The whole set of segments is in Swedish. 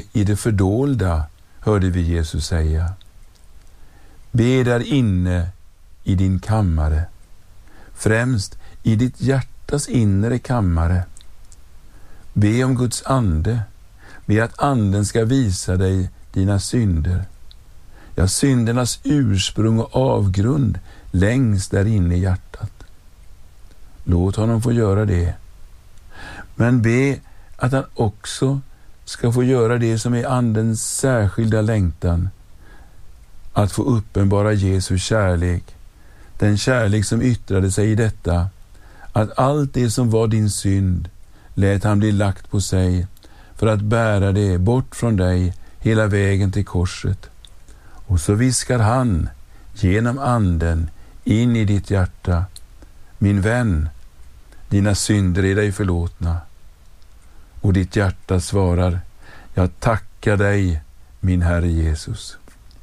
i det fördolda, hörde vi Jesus säga. Be där inne i din kammare, främst i ditt hjärtas inre kammare. Be om Guds ande, be att anden ska visa dig dina synder. Ja, syndernas ursprung och avgrund längst där inne i hjärtat. Låt honom få göra det. Men be att han också ska få göra det som är andens särskilda längtan, att få uppenbara Jesu kärlek, den kärlek som yttrade sig i detta, att allt det som var din synd lät han bli lagt på sig för att bära det bort från dig hela vägen till korset. Och så viskar han genom anden in i ditt hjärta: min vän, dina synder är dig förlåtna. Och ditt hjärta svarar: jag tackar dig, min Herre Jesus.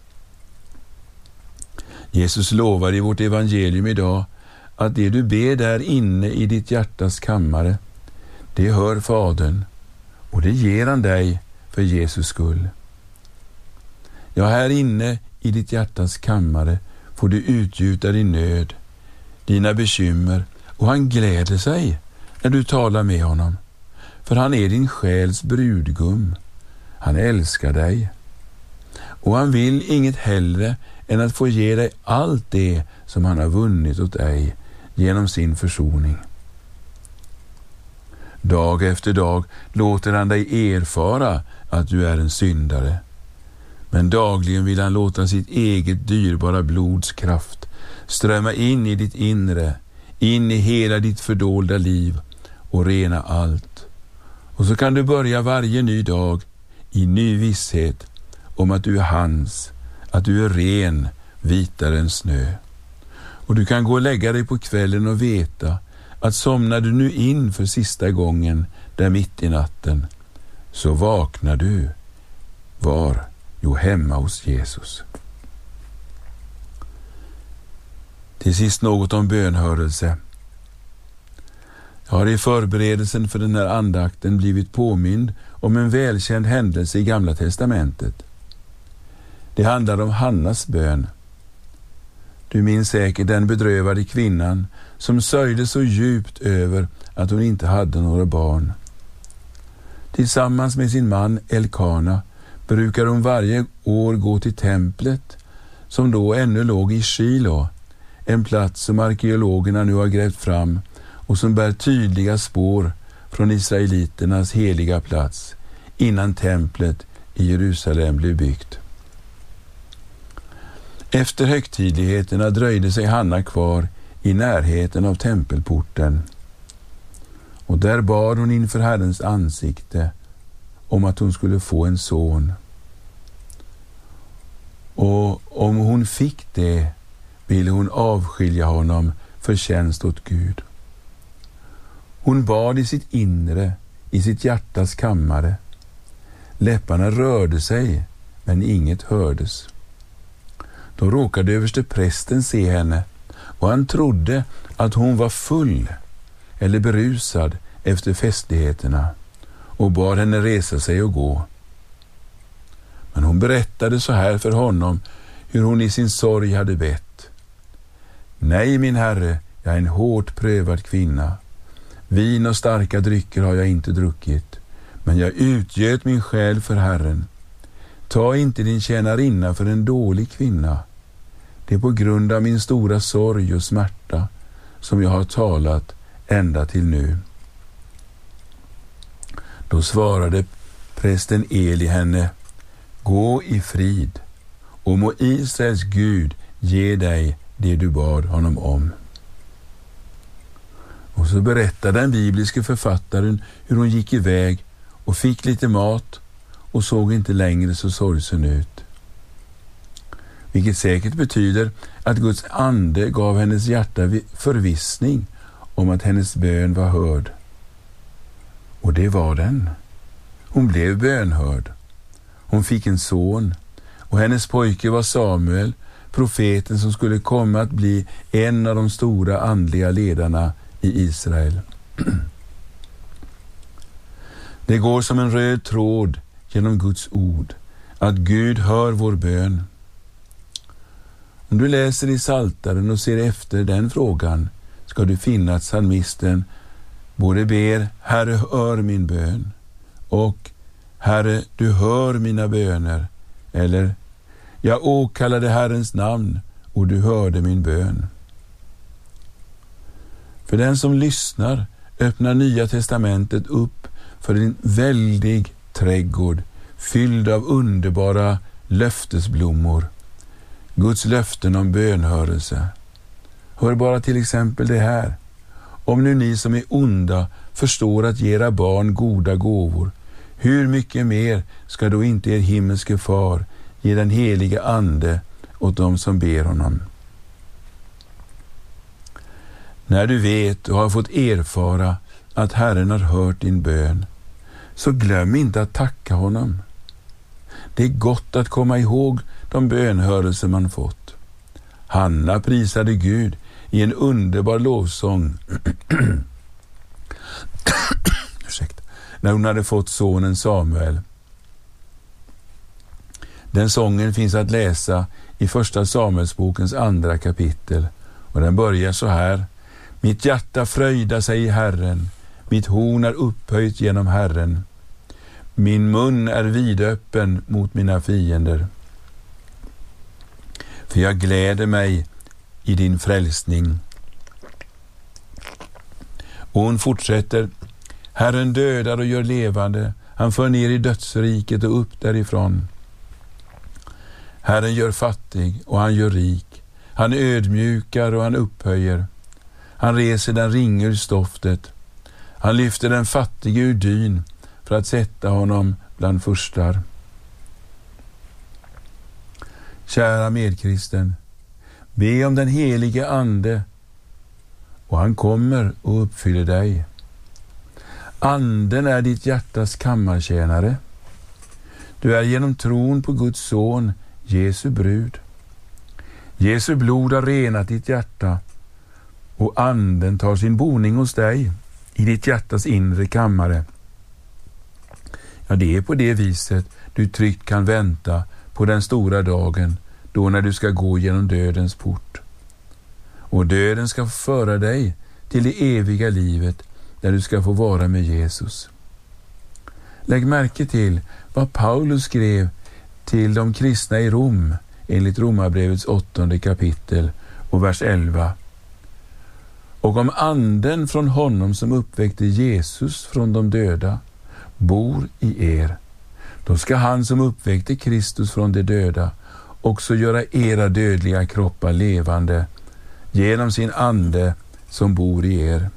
Jesus lovar i vårt evangelium idag att det du ber där inne i ditt hjärtas kammare, det hör Fadern, och det ger han dig för Jesus skull. Ja, här inne i ditt hjärtas kammare får du utgjuta din nöd, dina bekymmer, och han gläder sig när du talar med honom. För han är din själs brudgum. Han älskar dig. Och han vill inget hellre än att få ge dig allt det som han har vunnit åt dig genom sin försoning. Dag efter dag låter han dig erfara att du är en syndare. Men dagligen vill han låta sitt eget dyrbara blods kraft strömma in i ditt inre, in i hela ditt fördolda liv och rena allt. Och så kan du börja varje ny dag i ny visshet om att du är hans, att du är ren, vitare än snö. Och du kan gå och lägga dig på kvällen och veta att somnar du nu in för sista gången där mitt i natten, så vaknar du. Var? Jo, hemma hos Jesus. Till sist något om bönhörelse. Jag har i förberedelsen för den här andakten blivit påmind om en välkänd händelse i Gamla testamentet. Det handlar om Hannas bön. Du minns säkert den bedrövade kvinnan som sörjde så djupt över att hon inte hade några barn. Tillsammans med sin man Elkana brukar hon varje år gå till templet, som då ännu låg i Shilo, en plats som arkeologerna nu har grävt fram och som bär tydliga spår från israeliternas heliga plats innan templet i Jerusalem blev byggt. Efter högtidligheterna dröjde sig Hanna kvar i närheten av tempelporten, och där bad hon inför Herrens ansikte om att hon skulle få en son. Och om hon fick det ville hon avskilja honom för tjänst åt Gud. Hon bad i sitt inre, i sitt hjärtas kammare. Läpparna rörde sig, men inget hördes. Då råkade översteprästen se henne, och han trodde att hon var full eller berusad efter festligheterna och bad henne resa sig och gå. Men hon berättade så här för honom hur hon i sin sorg hade bett: nej, min herre, jag är en hårt prövad kvinna. Vin och starka drycker har jag inte druckit, men jag utgöt min själ för Herren. Ta inte din tjänarinna för en dålig kvinna. Det är på grund av min stora sorg och smärta som jag har talat ända till nu. Då svarade prästen Eli henne: gå i frid, och må Israels Gud ge dig det du bad honom om. Och så berättade den bibliske författaren hur hon gick iväg och fick lite mat och såg inte längre så sorgsen ut. Vilket säkert betyder att Guds ande gav hennes hjärta förvissning om att hennes bön var hörd. Och det var den. Hon blev bönhörd. Hon fick en son, och hennes pojke var Samuel, profeten som skulle komma att bli en av de stora andliga ledarna i Israel. Det går som en röd tråd genom Guds ord att Gud hör vår bön. Om du läser i Psaltaren och ser efter den frågan ska du finna att psalmisten både ber Herre hör min bön och Herre du hör mina böner, eller jag åkallade Herrens namn och du hörde min bön. För den som lyssnar öppnar Nya testamentet upp för en väldig trädgård fylld av underbara löftesblommor. Guds löften om bönhörelse. Hör bara till exempel det här. Om nu ni som är onda förstår att ge era barn goda gåvor, hur mycket mer ska då inte er himmelske far ge den heliga ande åt dem som ber honom? När du vet och har fått erfara att Herren har hört din bön, så glöm inte att tacka honom. Det är gott att komma ihåg de bönhörelser man fått. Hanna prisade Gud i en underbar lovsång när hon hade fått sonen Samuel. Den sången finns att läsa i första Samuelsbokens 2 kapitel och den börjar så här: Mitt hjärta fröjdar sig i Herren, mitt horn är upphöjt genom Herren. Min mun är vidöppen mot mina fiender. För jag gläder mig i din frälsning. Och hon fortsätter: Herren dödar och gör levande, han för ner i dödsriket och upp därifrån. Herren gör fattig och han gör rik, han ödmjukar och han upphöjer. Han reser den ringe ur stoftet, han lyfter den fattige ur dyn för att sätta honom bland furstar. Kära medkristen, be om den helige ande och han kommer och uppfyller dig. Anden är ditt hjärtas kammartjänare. Du är genom tron på Guds son, Jesu brud. Jesu blod har renat ditt hjärta och anden tar sin boning hos dig i ditt hjärtas inre kammare. Ja, det är på det viset du tryggt kan vänta på den stora dagen då när du ska gå genom dödens port. Och döden ska föra dig till det eviga livet där du ska få vara med Jesus. Lägg märke till vad Paulus skrev till de kristna i Rom enligt Romarbrevets 8 kapitel och vers 11. Och om anden från honom som uppväckte Jesus från de döda bor i er, då ska han som uppväckte Kristus från de döda också göra era dödliga kroppar levande genom sin ande som bor i er.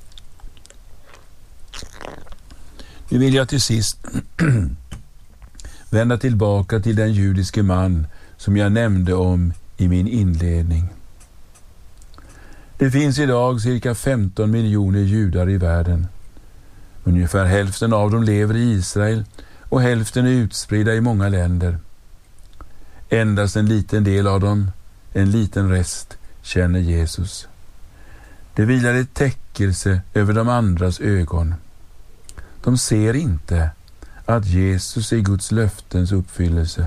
Nu vill jag till sist vända tillbaka till den judiske man som jag nämnde om i min inledning. Det finns idag cirka 15 miljoner judar i världen. Ungefär hälften av dem lever i Israel och hälften är utspridda i många länder. Endast en liten del av dem, en liten rest, känner Jesus. Det vilar ett täckelse över de andras ögon. De ser inte att Jesus är Guds löftens uppfyllelse.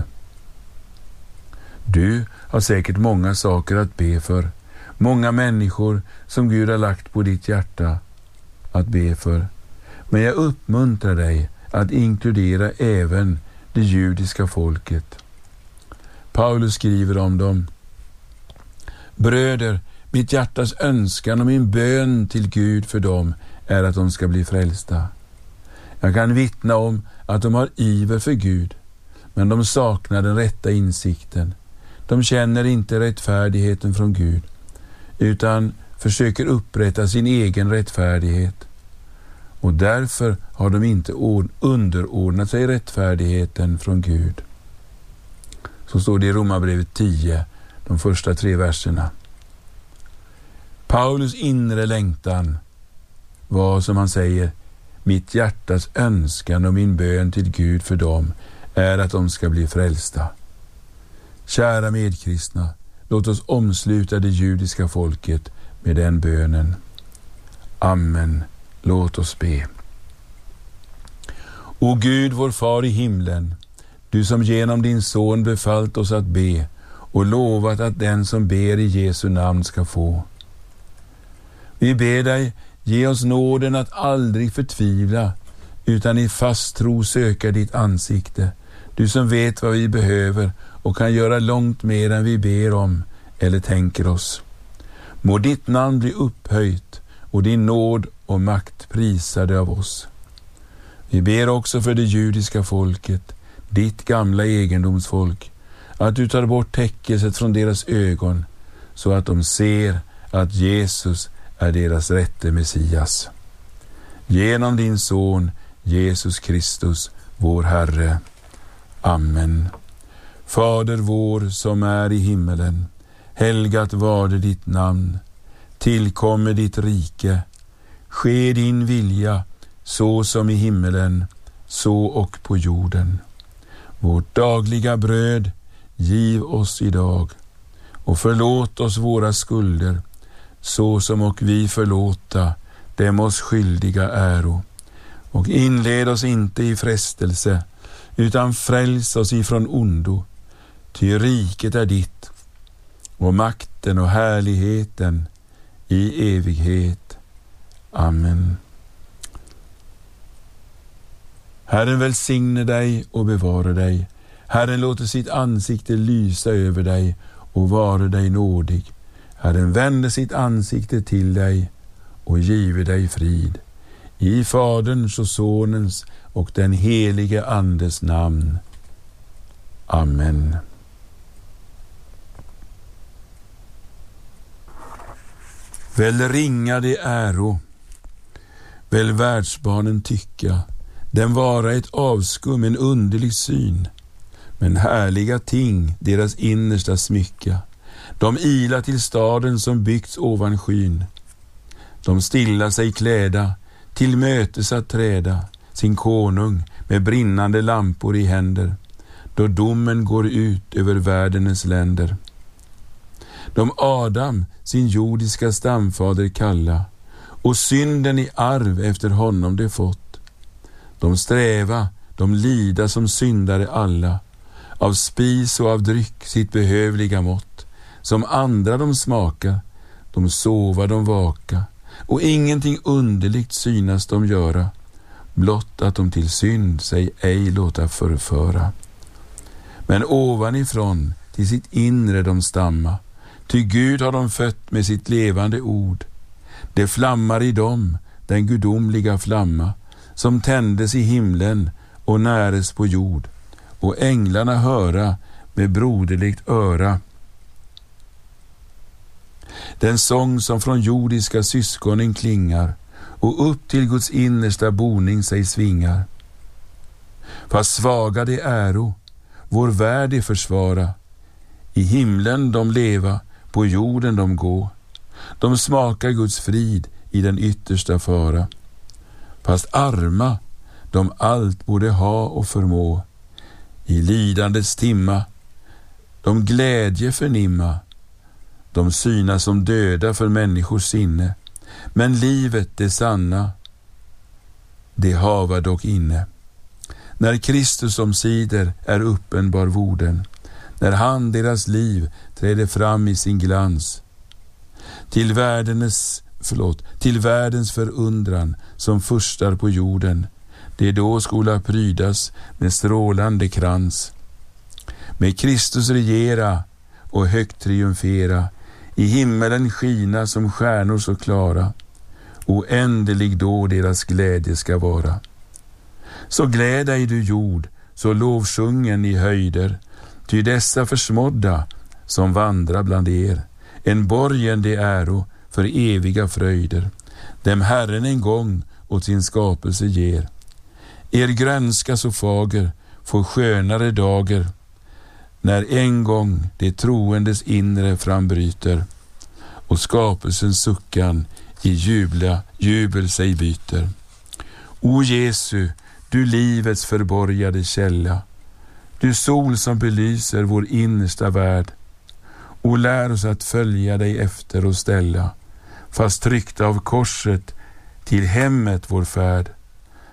Du har säkert många saker att be för, många människor som Gud har lagt på ditt hjärta att be för. Men jag uppmuntrar dig att inkludera även det judiska folket. Paulus skriver om dem: Bröder, mitt hjärtas önskan och min bön till Gud för dem är att de ska bli frälsta. Jag kan vittna om att de har iver för Gud, men de saknar den rätta insikten. De känner inte rättfärdigheten från Gud, utan försöker upprätta sin egen rättfärdighet. Och därför har de inte underordnat sig rättfärdigheten från Gud. Så står det i Romarbrevet 10, de första 3 verserna. Paulus inre längtan var, som han säger, mitt hjärtas önskan och min bön till Gud för dem är att de ska bli frälsta. Kära medkristna, låt oss omsluta det judiska folket med den bönen. Amen. Låt oss be. O Gud, vår far i himlen, du som genom din son befallt oss att be och lovat att den som ber i Jesu namn ska få. Vi ber dig, ge oss nåden att aldrig förtvivla, utan i fast tro söka ditt ansikte, du som vet vad vi behöver och kan göra långt mer än vi ber om eller tänker oss. Må ditt namn bli upphöjt och din nåd och makt prisade av oss. Vi ber också för det judiska folket, ditt gamla egendomsfolk, att du tar bort täckelset från deras ögon så att de ser att Jesus är deras rätte Messias. Genom din son Jesus Kristus, vår Herre. Amen. Fader vår som är i himmelen, helgat varde ditt namn. Tillkommer ditt rike. Ske din vilja, så som i himmelen, så och på jorden. Vårt dagliga bröd giv oss idag, och förlåt oss våra skulder, så som och vi förlåta dem oss skyldiga äro. Och inled oss inte i frestelse, utan fräls oss ifrån ondo. Ty riket är ditt, och makten och härligheten i evighet. Amen. Herren välsigne dig och bevara dig. Herren låter sitt ansikte lysa över dig och vare dig nådig. Herren vänder sitt ansikte till dig och giver dig frid. I Faderns och Sonens och den helige Andes namn. Amen. Väl ringa det äro, väl världsbarnen tycka, den vara ett avskum, en underlig syn, men härliga ting deras innersta smycka. De ila till staden som byggts ovan skyn. De stilla sig kläda, till mötes att träda, sin konung med brinnande lampor i händer, då domen går ut över världens länder. De Adam sin jordiska stamfader kalla, och synden i arv efter honom det fått. De sträva, de lida som syndare alla, av spis och av dryck sitt behövliga mått. Som andra de smaka, de sova, de vaka, och ingenting underligt synas de göra, blott att de till synd sig ej låta förföra. Men ovanifrån till sitt inre de stamma, ty Gud har de fött med sitt levande ord. Det flammar i dem, den gudomliga flamma, som tändes i himlen och näres på jord, och änglarna höra med broderligt öra den sång som från jordiska syskonen klingar, och upp till Guds innersta boning sig svingar. Fast svaga de äro, vår värld de försvara, i himlen de leva, på jorden de gå. De smakar Guds frid i den yttersta fara. Fast arma, de allt borde ha och förmå, i lidandets timma, de glädje förnimma. De synas som döda för människors sinne, men livet det sanna, det hava dock inne. När Kristus omsider är uppenbar vorden, när han deras liv träder fram i sin glans, till världens förundran som förstar på jorden, det då skola prydas med strålande krans. Med Kristus regera och högt triumfera, i himmelen skina som stjärnor så klara, oändelig då deras glädje ska vara. Så gläd dig du jord, så lovsjungen i höjder, ty dessa försmådda som vandrar bland er, en borgen de äro för eviga fröjder, dem Herren en gång åt sin skapelse ger. Er grönska så fager får skönare dager, när en gång det troendes inre frambryter, och skapelsens suckan i jubel sig byter. O Jesu, du livets förborgade källa, du sol som belyser vår innersta värld, och lär oss att följa dig efter och ställa, fast tryckta av korset till hemmet vår färd.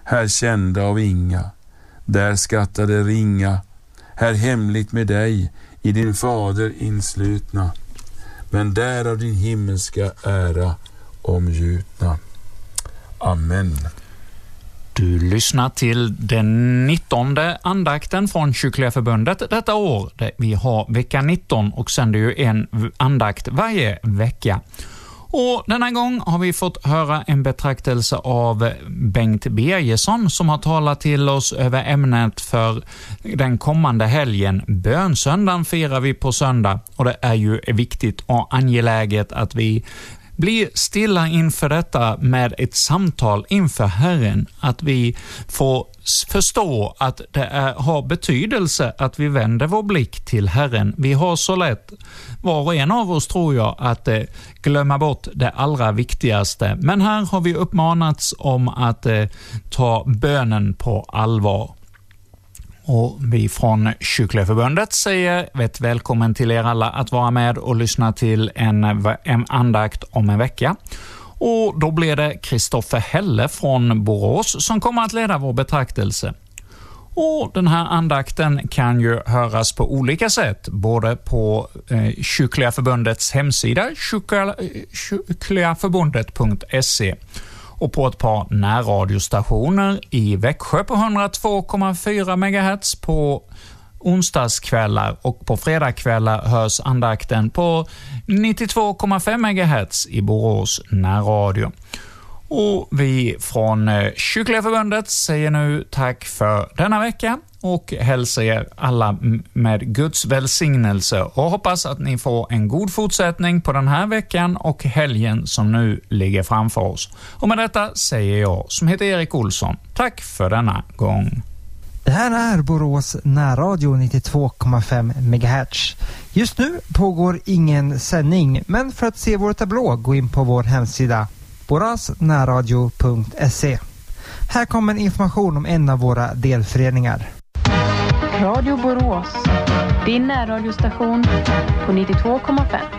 här kända av inga, där skattade ringa, här hemligt med dig, i din fader inslutna, men där av din himmelska ära omgjutna. Amen. Du lyssnar till den 19:e andakten från Kyrkliga förbundet detta år. Vi har vecka 19 och sänder ju en andakt varje vecka. Och denna gång har vi fått höra en betraktelse av Bengt Birgersson som har talat till oss över ämnet för den kommande helgen. Bönsöndagen firar vi på söndag och det är ju viktigt och angeläget att vi blir stilla inför detta med ett samtal inför Herren. Att vi får förstå att det har betydelse att vi vänder vår blick till Herren. Vi har så lätt, var och en av oss tror jag, att glömma bort det allra viktigaste. Men här har vi uppmanats om att ta bönen på allvar. Och vi från Kyrkliga förbundet säger välkommen till er alla att vara med och lyssna till en andakt om en vecka. Och då blir det Kristoffer Helle från Borås som kommer att leda vår betraktelse. Och den här andakten kan ju höras på olika sätt, både på Kyrkliga förbundets hemsida kyrkligaförbundet.se och på ett par närradiostationer i Växjö på 102,4 MHz på onsdagskvällar, och på fredagskvällar hörs andakten på 92,5 MHz i Borås närradio. Och vi från Kyrkliga förbundet säger nu tack för denna vecka och hälsar er alla med Guds välsignelse och hoppas att ni får en god fortsättning på den här veckan och helgen som nu ligger framför oss. Och med detta säger jag, som heter Erik Olsson, tack för denna gång. Det här är Borås närradio 92,5 MHz. Just nu pågår ingen sändning, men för att se vår tablå gå in på vår hemsida borasnärradio.se. Här kommer information om en av våra delföreningar. Radio Borås, din närradiostation på 92,5.